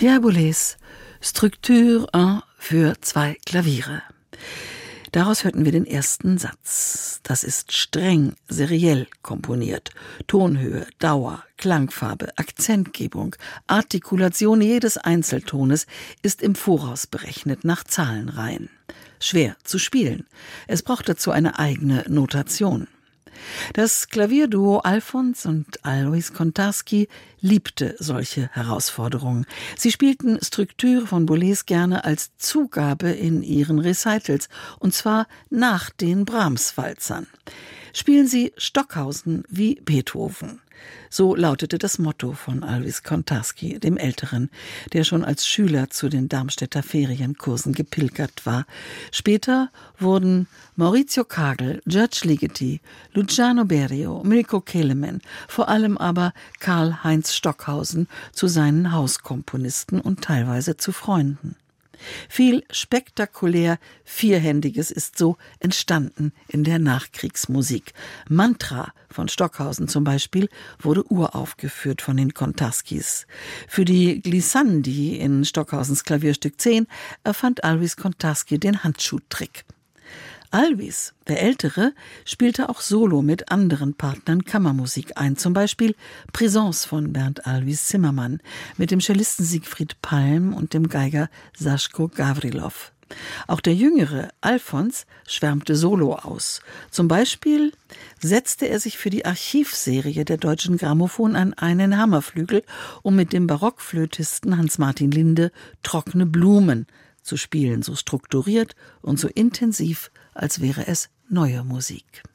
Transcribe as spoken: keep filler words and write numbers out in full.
Pierre Boulez, Structure eins für zwei Klaviere. Daraus hörten wir den ersten Satz. Das ist streng seriell komponiert. Tonhöhe, Dauer, Klangfarbe, Akzentgebung, Artikulation jedes Einzeltones ist im Voraus berechnet nach Zahlenreihen. Schwer zu spielen. Es braucht dazu eine eigene Notation. Das Klavierduo Alfons und Alois Kontarski liebte solche Herausforderungen. Sie spielten Structure von Boulez gerne als Zugabe in ihren Recitals, und zwar nach den Brahms-Walzern. Spielen Sie Stockhausen wie Beethoven. So lautete das Motto von Alois Kontarski, dem Älteren, der schon als Schüler zu den Darmstädter Ferienkursen gepilgert war. Später wurden Maurizio Kagel, George Ligeti, Luciano Berio, Mirko Kelemen, vor allem aber Karl-Heinz Stockhausen zu seinen Hauskomponisten und teilweise zu Freunden. Viel spektakulär Vierhändiges ist so entstanden in der Nachkriegsmusik. Mantra von Stockhausen zum Beispiel wurde uraufgeführt von den Kontarskis. Für die Glissandi in Stockhausens Klavierstück zehn erfand Alois Kontarski den Handschuhtrick. Alois, der Ältere, spielte auch solo mit anderen Partnern Kammermusik ein, zum Beispiel Présence von Bernd Alois Zimmermann mit dem Cellisten Siegfried Palm und dem Geiger Saschko Gavrilov. Auch der jüngere Alfons schwärmte solo aus. Zum Beispiel setzte er sich für die Archivserie der Deutschen Grammophon an einen Hammerflügel, um mit dem Barockflötisten Hans-Martin Linde Trockene Blumen zu spielen, so strukturiert und so intensiv, als wäre es neue Musik.